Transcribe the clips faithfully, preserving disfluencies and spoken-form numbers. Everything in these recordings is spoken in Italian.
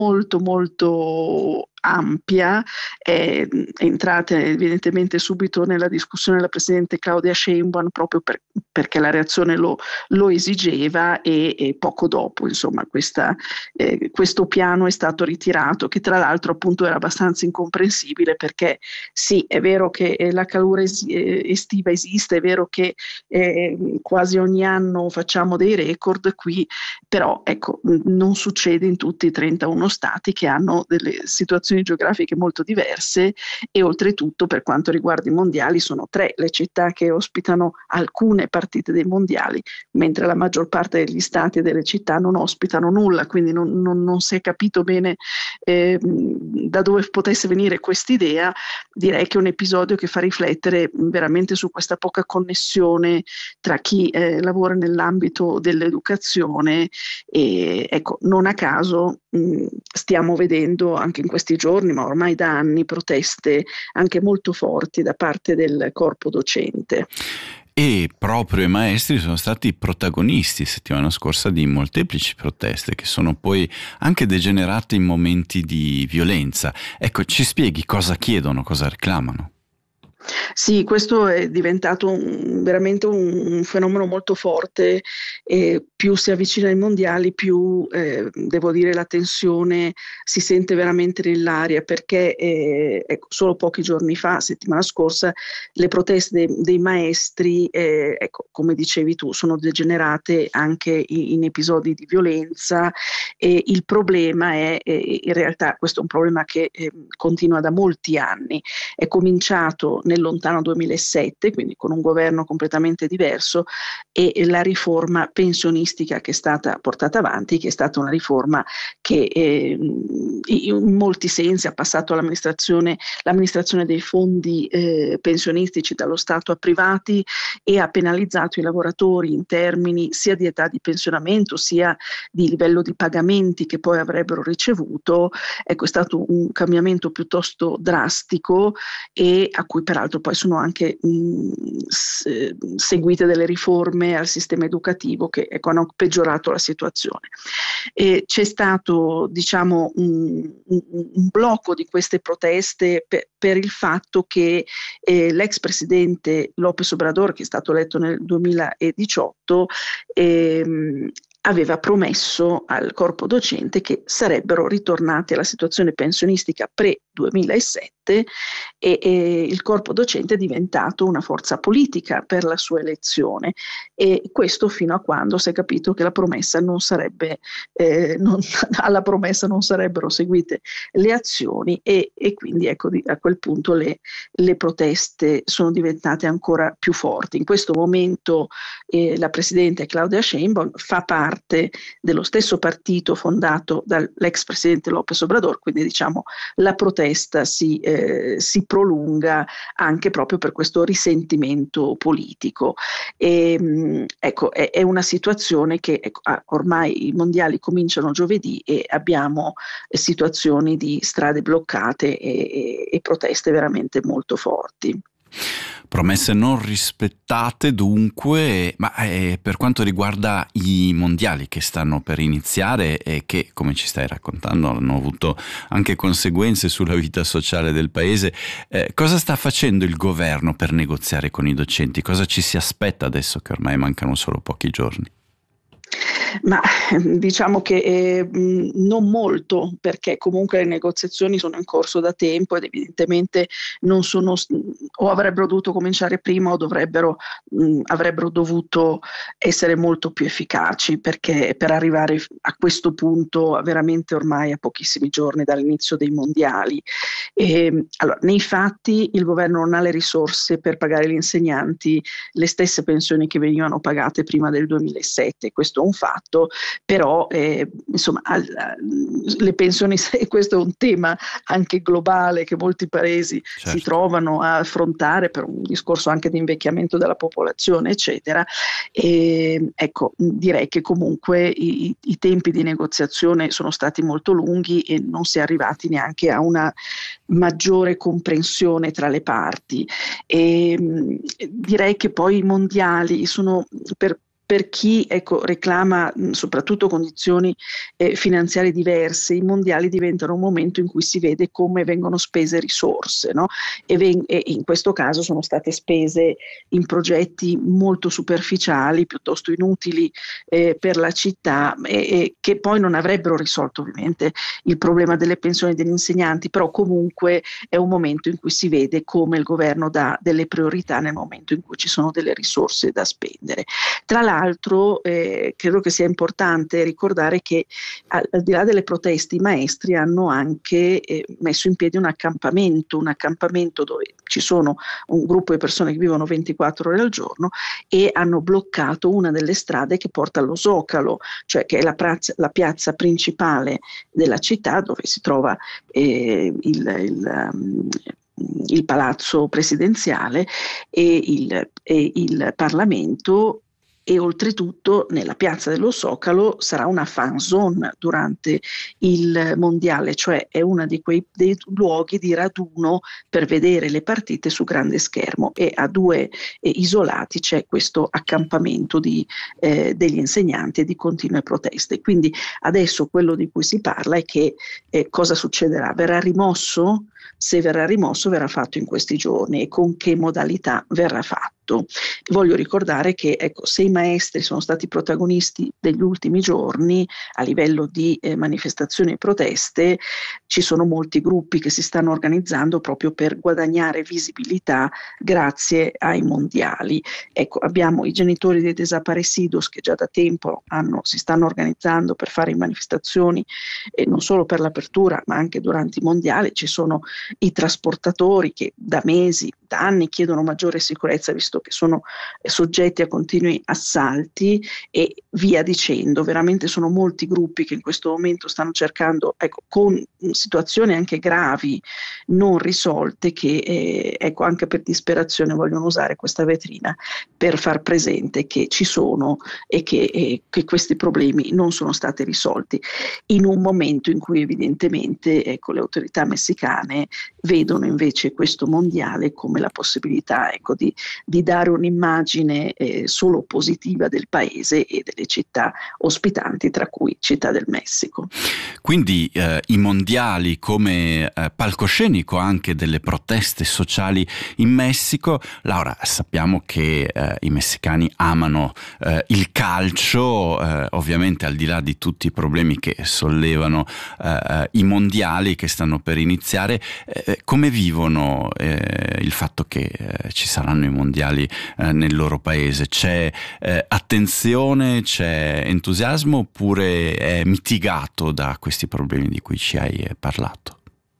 molto molto ampia, è entrata evidentemente subito nella discussione la Presidente Claudia Sheinbaum proprio per, perché la reazione lo, lo esigeva e, e poco dopo insomma questa, eh, questo piano è stato ritirato, che tra l'altro appunto era abbastanza incomprensibile, perché sì, è vero che la calura es- estiva esiste, è vero che eh, quasi ogni anno facciamo dei record qui, però ecco non succede in tutti i trentuno stati che hanno delle situazioni geografiche molto diverse, e oltretutto per quanto riguarda i mondiali sono tre le città che ospitano alcune partite dei mondiali, mentre la maggior parte degli stati e delle città non ospitano nulla, quindi non, non, non si è capito bene eh, da dove potesse venire quest'idea. Direi che è un episodio che fa riflettere veramente su questa poca connessione tra chi eh, lavora nell'ambito dell'educazione, e ecco, non a caso mh, stiamo vedendo anche in questi giorni, ma ormai da anni, proteste anche molto forti da parte del corpo docente. E proprio i maestri sono stati protagonisti settimana scorsa di molteplici proteste che sono poi anche degenerate in momenti di violenza. Ecco, ci spieghi cosa chiedono, cosa reclamano? Sì, questo è diventato un, veramente un, un fenomeno molto forte, e più si avvicina ai mondiali più eh, devo dire la tensione si sente veramente nell'aria, perché eh, ecco, solo pochi giorni fa, settimana scorsa, le proteste dei, dei maestri, eh, ecco, come dicevi tu, sono degenerate anche in, in episodi di violenza, e il problema è, eh, in realtà questo è un problema che eh, continua da molti anni, è cominciato nel lontano duemilasette, quindi con un governo completamente diverso, e la riforma pensionistica che è stata portata avanti, che è stata una riforma che eh, in molti sensi ha passato l'amministrazione, l'amministrazione dei fondi eh, pensionistici dallo Stato a privati, e ha penalizzato i lavoratori in termini sia di età di pensionamento sia di livello di pagamenti che poi avrebbero ricevuto. Ecco, è stato un cambiamento piuttosto drastico, e a cui peraltro poi sono anche mh, s- seguite delle riforme al sistema educativo che ecco, hanno peggiorato la situazione. E c'è stato diciamo un, un, un blocco di queste proteste per, per il fatto che eh, l'ex presidente López Obrador, che è stato eletto nel duemiladiciotto, ehm, aveva promesso al corpo docente che sarebbero ritornati alla situazione pensionistica pre-duemilasette, e, e il corpo docente è diventato una forza politica per la sua elezione, e questo fino a quando si è capito che la promessa non sarebbe, eh, non, alla promessa non sarebbero seguite le azioni, e, e quindi ecco, a quel punto le, le proteste sono diventate ancora più forti. In questo momento eh, la Presidente Claudia Sheinbaum fa parte dello stesso partito fondato dall'ex presidente López Obrador, quindi diciamo la protesta si, eh, si prolunga anche proprio per questo risentimento politico. E, mh, ecco, è, è una situazione che ecco, ormai i mondiali cominciano giovedì e abbiamo eh, situazioni di strade bloccate e, e, e proteste veramente molto forti. Promesse non rispettate dunque, ma eh, per quanto riguarda i mondiali che stanno per iniziare e che, come ci stai raccontando, hanno avuto anche conseguenze sulla vita sociale del paese, eh, cosa sta facendo il governo per negoziare con i docenti? Cosa ci si aspetta adesso che ormai mancano solo pochi giorni? Ma diciamo che eh, non molto, perché comunque le negoziazioni sono in corso da tempo ed evidentemente non sono, o avrebbero dovuto cominciare prima o dovrebbero, mh, avrebbero dovuto essere molto più efficaci, perché per arrivare a questo punto veramente ormai a pochissimi giorni dall'inizio dei mondiali. E, allora, nei fatti il governo non ha le risorse per pagare gli insegnanti le stesse pensioni che venivano pagate prima del duemilasette, questo è un fatto. Però eh, insomma al, le pensioni, e questo è un tema anche globale che molti paesi Certo. si trovano a affrontare per un discorso anche di invecchiamento della popolazione eccetera, e ecco, direi che comunque i, i tempi di negoziazione sono stati molto lunghi e non si è arrivati neanche a una maggiore comprensione tra le parti, e direi che poi i mondiali sono per per chi ecco, reclama mh, soprattutto condizioni eh, finanziarie diverse, i mondiali diventano un momento in cui si vede come vengono spese risorse, no? e, ven- e in questo caso sono state spese in progetti molto superficiali, piuttosto inutili eh, per la città, e, e che poi non avrebbero risolto ovviamente il problema delle pensioni degli insegnanti, però comunque è un momento in cui si vede come il governo dà delle priorità nel momento in cui ci sono delle risorse da spendere. Tra l'altro eh, credo che sia importante ricordare che al, al di là delle proteste i maestri hanno anche eh, messo in piedi un accampamento, un accampamento dove ci sono un gruppo di persone che vivono ventiquattro ore al giorno e hanno bloccato una delle strade che porta allo Zocalo, cioè che è la, prazia, la piazza principale della città dove si trova eh, il, il um, il palazzo presidenziale e il, e il Parlamento, e oltretutto nella piazza dello Zocalo sarà una fan zone durante il mondiale, cioè è uno di quei dei luoghi di raduno per vedere le partite su grande schermo, e a due eh, isolati c'è questo accampamento di, eh, degli insegnanti e di continue proteste. Quindi adesso quello di cui si parla è che eh, cosa succederà? Verrà rimosso? Se verrà rimosso verrà fatto in questi giorni, e con che modalità verrà fatto. Voglio ricordare che ecco, se i maestri sono stati protagonisti degli ultimi giorni a livello di eh, manifestazioni e proteste, ci sono molti gruppi che si stanno organizzando proprio per guadagnare visibilità grazie ai mondiali. Ecco, abbiamo i genitori dei desaparecidos che già da tempo hanno, si stanno organizzando per fare manifestazioni, e non solo per l'apertura ma anche durante i mondiali. Ci sono i trasportatori che da mesi, da anni chiedono maggiore sicurezza visto che sono soggetti a continui assalti, e via dicendo. Veramente sono molti gruppi che in questo momento stanno cercando, ecco, con situazioni anche gravi non risolte, che eh, ecco, anche per disperazione vogliono usare questa vetrina per far presente che ci sono e che, eh, che questi problemi non sono stati risolti, in un momento in cui evidentemente ecco, le autorità messicane vedono invece questo mondiale come la possibilità ecco, di, di dare un'immagine eh, solo positiva del paese e delle città ospitanti, tra cui Città del Messico. Quindi eh, i mondiali come eh, palcoscenico anche delle proteste sociali in Messico. Laura, sappiamo che eh, i messicani amano eh, il calcio, eh, ovviamente al di là di tutti i problemi che sollevano eh, i mondiali che stanno per iniziare, eh, come vivono eh, il fatto che eh, ci saranno i mondiali eh, nel loro paese? C'è eh, attenzione, c'è entusiasmo, oppure è mitigato da questi problemi di cui ci hai parlato?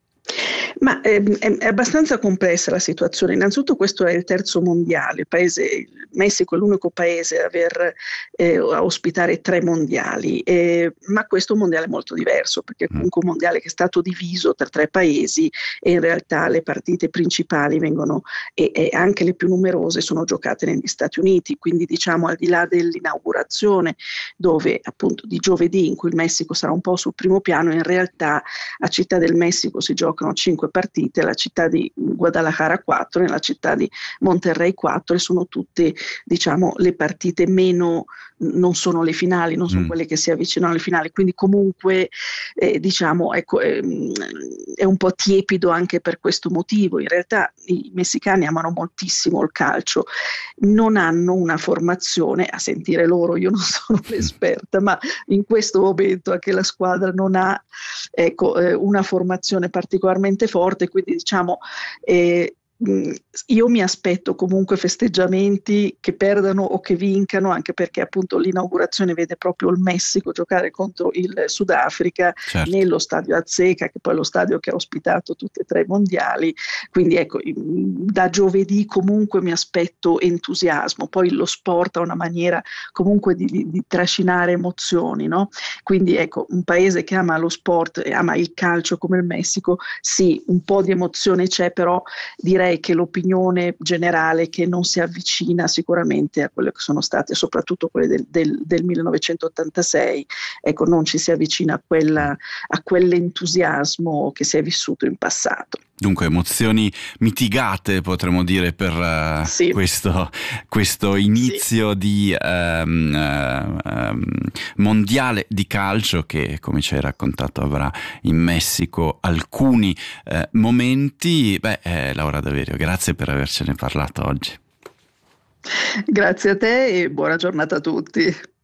Ma è, è abbastanza complessa la situazione. Innanzitutto questo è il terzo mondiale, il paese, il Messico è l'unico paese a, aver, eh, a ospitare tre mondiali, eh, ma questo è un mondiale molto diverso, perché è comunque un mondiale che è stato diviso tra tre paesi, e in realtà le partite principali vengono, e, e anche le più numerose, sono giocate negli Stati Uniti. Quindi diciamo, al di là dell'inaugurazione, dove appunto di giovedì, in cui il Messico sarà un po' sul primo piano, in realtà a Città del Messico si giocano cinque partite, la città di Guadalajara quattro, nella città di Monterrey quattro, e sono tutte diciamo le partite meno, non sono le finali, non sono mm. quelle che si avvicinano alle finali, quindi comunque eh, diciamo ecco eh, è un po' tiepido anche per questo motivo. In realtà i messicani amano moltissimo il calcio, non hanno una formazione, a sentire loro, io non sono l'esperta, ma in questo momento anche la squadra non ha ecco eh, una formazione particolarmente forte, quindi diciamo eh, io mi aspetto comunque festeggiamenti, che perdano o che vincano, anche perché appunto l'inaugurazione vede proprio il Messico giocare contro il Sudafrica, certo, nello stadio Azteca, che poi è lo stadio che ha ospitato tutti e tre i mondiali. Quindi ecco, da giovedì comunque mi aspetto entusiasmo. Poi lo sport ha una maniera comunque di, di, di trascinare emozioni, no? Quindi ecco, un paese che ama lo sport e ama il calcio come il Messico, sì, un po' di emozione c'è, però direi che l'opinione generale che non si avvicina sicuramente a quelle che sono state, soprattutto quelle del, del, del millenovecentottantasei, ecco, non ci si avvicina a, quella, a quell'entusiasmo che si è vissuto in passato. Dunque, emozioni mitigate, potremmo dire, per uh, Sì. questo, questo inizio sì. di um, uh, mondiale di calcio che, come ci hai raccontato, avrà in Messico alcuni uh, momenti. Beh, eh, Laura Daverio, grazie per avercene parlato oggi. Grazie a te e buona giornata a tutti.